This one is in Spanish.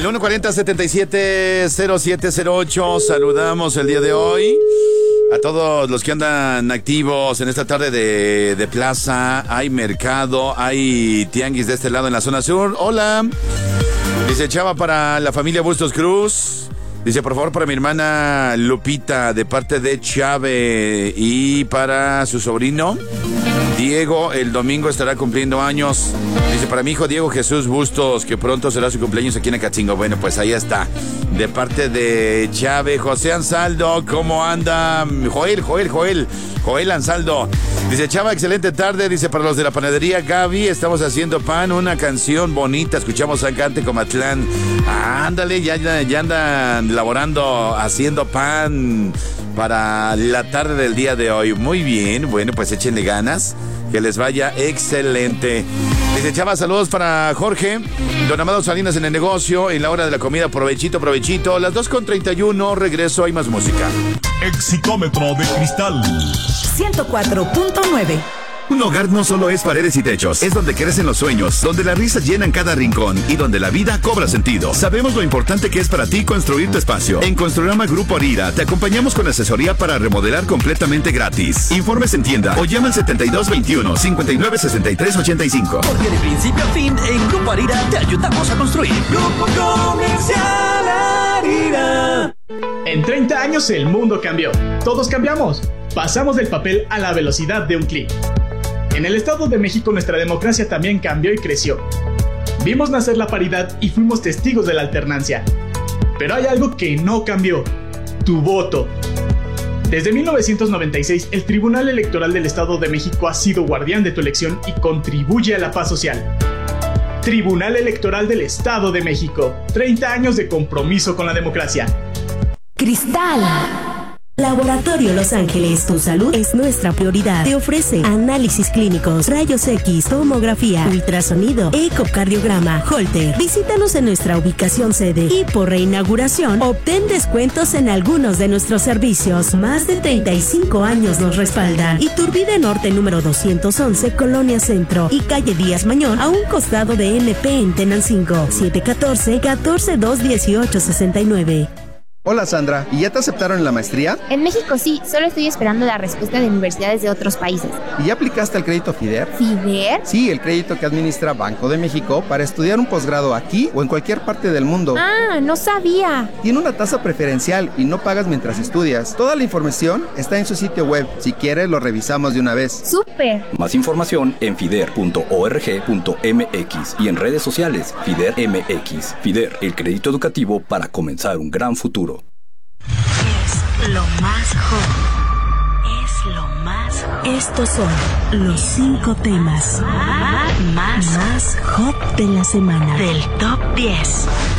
El 140-770708. Saludamos el día de hoy a todos los que andan activos en esta tarde de plaza. Hay mercado, hay tianguis de este lado en la zona sur. Hola. Dice Chava para la familia Bustos Cruz. Dice, por favor, para mi hermana Lupita, de parte de Chave, y para su sobrino Diego, el domingo estará cumpliendo años. Dice, para mi hijo Diego Jesús Bustos, que pronto será su cumpleaños aquí en Acatzingo. Bueno, pues ahí está. De parte de Chave. José Ansaldo, ¿cómo anda? Joel Ansaldo. Dice, Chava, excelente tarde. Dice, para los de la panadería Gaby, estamos haciendo pan, una canción bonita. Escuchamos a Cante Comatlán. Ándale, ya andan laborando, haciendo pan para la tarde del día de hoy. Muy bien, bueno, pues échenle ganas. Que les vaya excelente. Dice Chava, saludos para Jorge. Don Amado Salinas en el negocio. En la hora de la comida, provechito. Las 2:31, regreso, hay más música. Exitómetro de cristal 104.9. Un hogar no solo es paredes y techos, es donde crecen los sueños, donde las risas llenan cada rincón y donde la vida cobra sentido. Sabemos lo importante que es para ti construir tu espacio. En Construrama Grupo Arira te acompañamos con asesoría para remodelar completamente gratis. Informes en tienda o llama al 7221-596385. Porque de principio a fin, en Grupo Arira te ayudamos a construir. Grupo Comercial Arira. En 30 años el mundo cambió. Todos cambiamos. Pasamos del papel a la velocidad de un clic. En el Estado de México nuestra democracia también cambió y creció. Vimos nacer la paridad y fuimos testigos de la alternancia. Pero hay algo que no cambió: tu voto. Desde 1996, el Tribunal Electoral del Estado de México ha sido guardián de tu elección y contribuye a la paz social. Tribunal Electoral del Estado de México. 30 años de compromiso con la democracia. Cristal. Laboratorio Los Ángeles, tu salud es nuestra prioridad. Te ofrece análisis clínicos, rayos X, tomografía, ultrasonido, ecocardiograma, Holter. Visítanos en nuestra ubicación sede y por reinauguración obtén descuentos en algunos de nuestros servicios. Más de 35 años nos respaldan. Iturbide Norte número 211, Colonia Centro y calle Díaz Mañón, a un costado de NP en Tenancingo. 714-142-1869. Hola Sandra, ¿y ya te aceptaron en la maestría? En México sí, solo estoy esperando la respuesta de universidades de otros países. ¿Y ya aplicaste al crédito FIDER? ¿FIDER? Sí, el crédito que administra Banco de México para estudiar un posgrado aquí o en cualquier parte del mundo. Ah, no sabía. Tiene una tasa preferencial y no pagas mientras estudias. Toda la información está en su sitio web. Si quieres, lo revisamos de una vez. ¡Súper! Más información en fider.org.mx y en redes sociales FIDER MX. FIDER, el crédito educativo para comenzar un gran futuro. Es lo más hot. Es lo más hot. Estos son los 5 temas más hot de la semana. Del Top 10.